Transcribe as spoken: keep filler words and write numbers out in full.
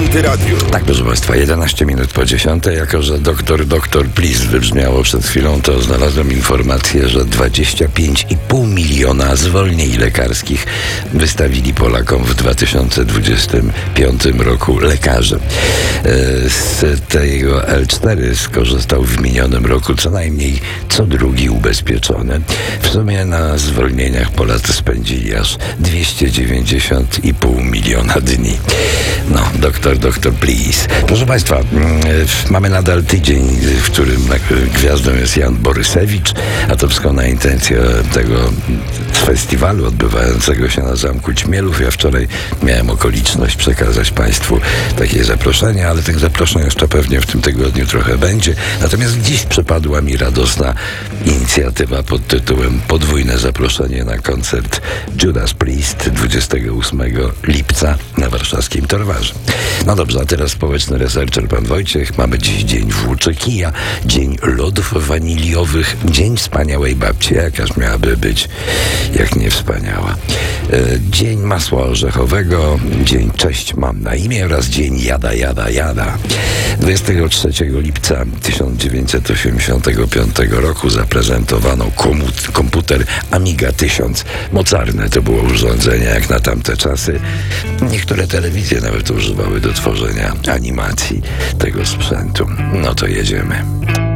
Antyradiu. Tak, proszę Państwa, jedenaście minut po dziesiątej. Jako że doktor, doktor, please wybrzmiało przed chwilą, to znalazłem informację, że dwadzieścia pięć i pół miliona zwolnień lekarskich wystawili Polakom w dwa tysiące dwudziestym piątym roku lekarze. Z tego L cztery skorzystał w minionym roku co najmniej co drugi ubezpieczony. W sumie na zwolnieniach Polacy spędzili aż dwieście dziewięćdziesiąt i pół miliona dni. No, doktor, doktor, please. Proszę Państwa, mamy nadal tydzień, w którym gwiazdą jest Jan Borysewicz, a to wszystko na intencję tego festiwalu odbywającego się na Zamku Ćmielów. Ja wczoraj miałem okoliczność przekazać Państwu takie zaproszenia, ale tych zaproszeń jeszcze pewnie w tym tygodniu trochę będzie. Natomiast dziś przypadła mi radosna inicjatywa pod tytułem podwójne zaproszenie na koncert Judas Priest dwudziestego ósmego lipca na warszawskim Torwarze. No dobrze, a teraz społeczny researcher pan Wojciech. Mamy dziś dzień włóczykija, dzień lodów waniliowych, dzień wspaniałej babci. Jakaż miałaby być, jak nie wspaniała. E, dzień masła orzechowego, dzień cześć mam na imię oraz dzień jada, jada, jada. dwudziestego trzeciego lipca tysiąc dziewięćset osiemdziesiątego piątego roku zaprezentowano komut- komputer Amiga tysiąc. Mocarne to było urządzenie jak na tamte czasy. Niektóre telewizje nawet używały do tworzenia animacji tego sprzętu. No to jedziemy.